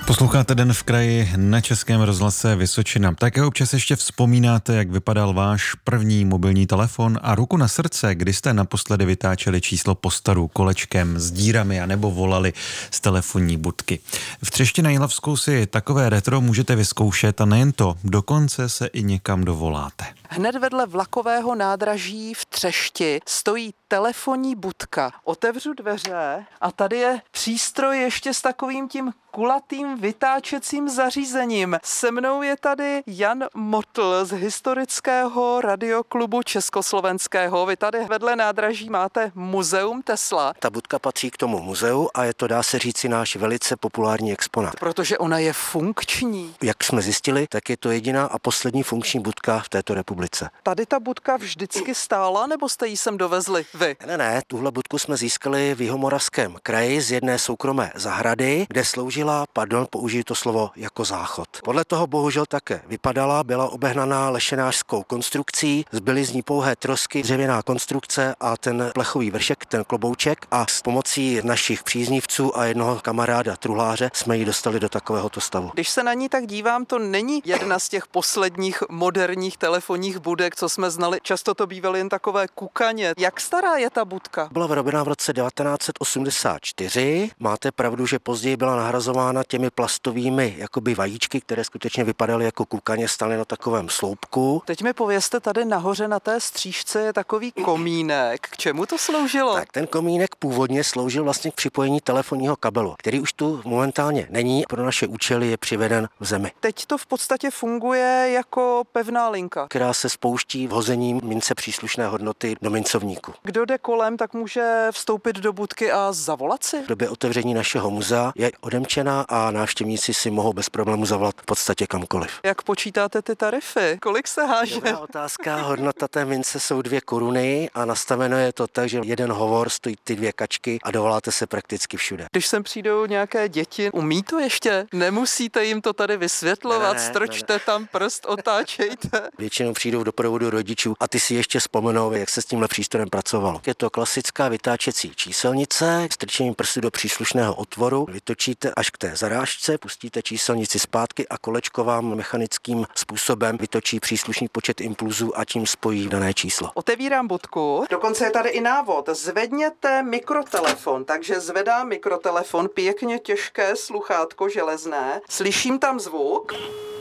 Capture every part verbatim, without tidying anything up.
Posloucháte Den v kraji na Českém rozhlase Vysočina. Také občas ještě vzpomínáte, jak vypadal váš první mobilní telefon a ruku na srdce, kdy jste naposledy vytáčeli číslo postaru kolečkem s dírami a nebo volali z telefonní budky. V Třešti na Jihlavskou si takové retro můžete vyzkoušet a nejen to, dokonce se i někam dovoláte. Hned vedle vlakového nádraží v Třešti stojí telefonní budka. Otevřu dveře a tady je přístroj ještě s takovým tím kulatým vytáčecím zařízením. Se mnou je tady Jan Motl z historického radioklubu československého. Vy tady vedle nádraží máte muzeum Tesla. Ta budka patří k tomu muzeu a je to, dá se říci, náš velice populární exponát. Protože ona je funkční. Jak jsme zjistili, tak je to jediná a poslední funkční budka v této republice. Tady ta budka vždycky stála, nebo jste ji sem dovezli vy? Ne, ne, tuhle budku jsme získali v Jihomoravském kraji z jedné soukromé zahrady, kde sloužila, pardon, použiju to slovo, jako záchod. Podle toho bohužel také vypadala, byla obehnaná lešenářskou konstrukcí, zbyly z ní pouhé trosky, dřevěná konstrukce a ten plechový vršek, ten klobouček, a s pomocí našich příznivců a jednoho kamaráda truhláře jsme ji dostali do takovéhoto stavu. Když se na ní tak dívám, to není jedna z těch posledních moderních telefonních budek, co jsme znali. Často to bývaly jen takové kukaně. Jak stará je ta budka? Byla vyrobená v roce devatenáct set osmdesát čtyři. Máte pravdu, že později byla nahrazována těmi plastovými jakoby vajíčky, které skutečně vypadaly jako kukaně, staly na takovém sloupku. Teď mi povězte, tady nahoře na té stříšce je takový komínek. K čemu to sloužilo? Tak ten komínek původně sloužil vlastně k připojení telefonního kabelu, který už tu momentálně není. Pro naše účely je přiveden v zemi. Teď to v podstatě funguje jako pevná linka, která se spouští vhozením mince příslušné hodnoty do mincovníku. Kdo jde kolem, tak může vstoupit do budky a zavolat si? V době otevření našeho muzea je odemčená a návštěvníci si mohou bez problému zavolat v podstatě kamkoliv. Jak počítáte ty tarify? Kolik se háže? Dobrá otázka. Hodnota té mince jsou dvě koruny a nastaveno je to tak, že jeden hovor stojí ty dvě kačky a dovoláte se prakticky všude. Když sem přijdou nějaké děti, umí to ještě? Nemusíte jim to tady vysvětlovat, ne, ne, strčte ne, ne. tam prst, otáčejte. Většinou přijdou v doprovodu rodičů a ty si ještě vzpomenou, jak se s tímhle přístrojem pracovalo. Je to klasická vytáčecí číselnice, strčením prstu do příslušného otvoru, vytočíte až k té zarážce, pustíte číselnici zpátky a kolečko vám mechanickým způsobem vytočí příslušný počet impulzů a tím spojí dané číslo. Otevírám budku, dokonce je tady i návod. Zvedněte mikrotelefon, takže zvedám mikrotelefon, pěkně těžké sluchátko železné, slyším tam zvuk,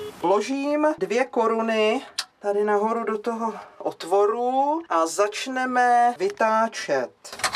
vložím dvě koruny tady nahoru do toho otvoru a začneme vytáčet.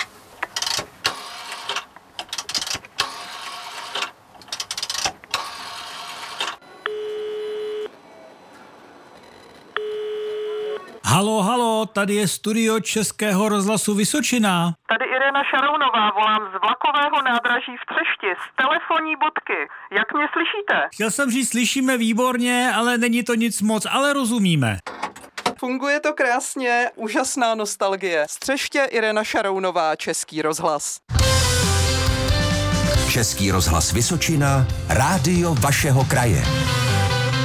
Halo, halo, tady je studio Českého rozhlasu Vysočina. Tady Irena Šarounová, volám z vlakového nádraží v Třešti, z telefonní budky. Jak mě slyšíte? Chtěl jsem říct, slyšíme výborně, ale není to nic moc, ale rozumíme. Funguje to krásně, úžasná nostalgie. Z Třeště Irena Šarounová, Český rozhlas. Český rozhlas Vysočina, rádio vašeho kraje.